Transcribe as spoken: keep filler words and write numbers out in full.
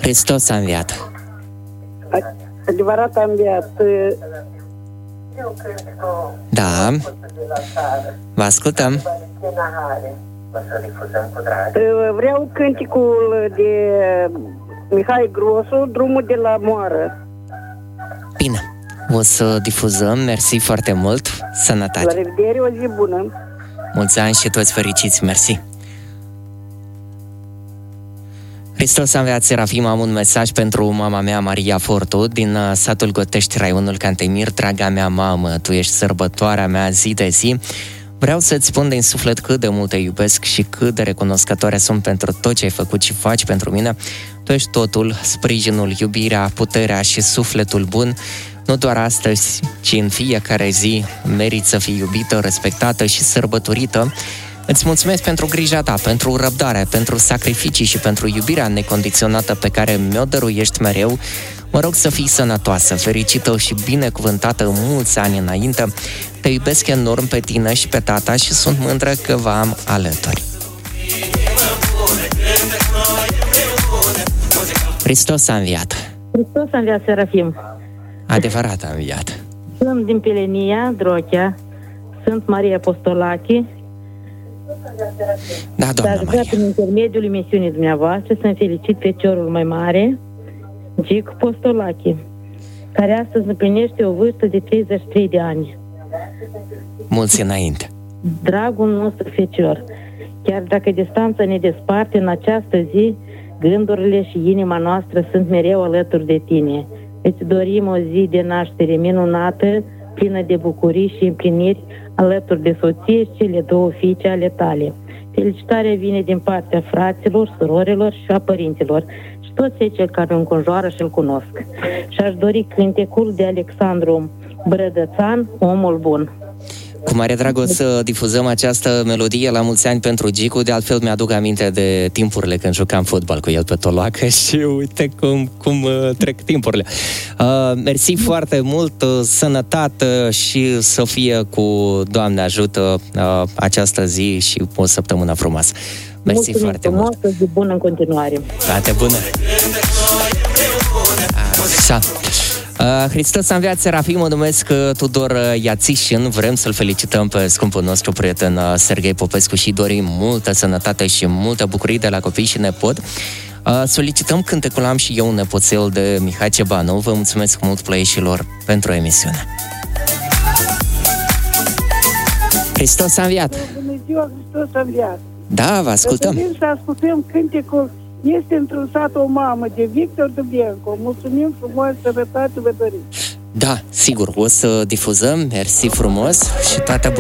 Hristos a înviat. Adevărat a înviat. Da. Vă ascultăm. Vreau cânticul de Mihai Grosu, Drumul de la moară. Bine. O să difuzăm. Mersi foarte mult. Sănătate. La revedere, o zi bună. Mulți ani și toți fericiți. Mersi. Hristos a înviat, Serafim, am un mesaj pentru mama mea, Maria Fortu, din satul Gotești, raionul Cantemir. Draga mea mamă, tu ești sărbătoarea mea zi de zi. Vreau să-ți spun din suflet cât de mult te iubesc și cât de recunoscătoare sunt pentru tot ce ai făcut și faci pentru mine. Tu ești totul, sprijinul, iubirea, puterea și sufletul bun. Nu doar astăzi, ci în fiecare zi meriți să fii iubită, respectată și sărbătorită. Îți mulțumesc pentru grija ta, pentru răbdare, pentru sacrificii și pentru iubirea necondiționată pe care mi-o dăruiești mereu. Mă rog să fii sănătoasă, fericită și binecuvântată mulți ani înainte. Te iubesc enorm pe tine și pe tata și sunt mândră că vă am alături. Hristos a înviat. Hristos a înviat, Serafim. Adevărat a înviat. Sunt din Pelenia, Drochea. Sunt Maria Apostolache. Da, doamna Maria. Prin intermediul emisiunii dumneavoastră să-mi felicit feciorul mai mare, Gic Apostolache, care astăzi împlinește o vârstă de treizeci și trei de ani. Mulți înainte. Dragul nostru fecior, chiar dacă distanța ne desparte, în această zi, gândurile și inima noastră sunt mereu alături de tine. Îți dorim o zi de naștere minunată, plină de bucurii și împliniri, alături de soție și cele două fiice ale tale. Felicitarea vine din partea fraților, surorilor și a părinților și toți cei care îl înconjoară și îl cunosc. Și aș dori cântecul de Alexandru Brădățan, Omul Bun. Cu mare drag o să difuzăm această melodie la mulți ani pentru Gicu. De altfel mi-aduc aminte de timpurile când jucam fotbal cu el pe toloacă și uite cum, cum uh, trec timpurile. Uh, mersi foarte mult, uh, sănătate și să fie cu Doamne ajută uh, această zi și o săptămână frumoasă. Mersi Mulțumim foarte frumos, mult. zi bună în continuare. Toate bune. Așa. Uh, Hristos a înviat, Serafim, mă numesc uh, Tudor uh, Iațișin. Vrem să-l felicităm pe scumpul nostru prieten uh, Serghei Popescu și dorim multă sănătate și multă bucurie de la copii și nepot. Uh, solicităm cântecul Am și eu un nepoțel de Mihai Cebanu. Vă mulțumesc mult plăieșilor pentru emisiune. Hristos a înviat. Bună ziua, Hristos a înviat. Da, vă ascultăm. Să să ascultăm cântecul Este într-un sat o mamă, de Victor Dubienco. Mulțumim frumos, sănătate, vă dorim. Da, sigur, o să difuzăm. Mersi frumos și toate bune.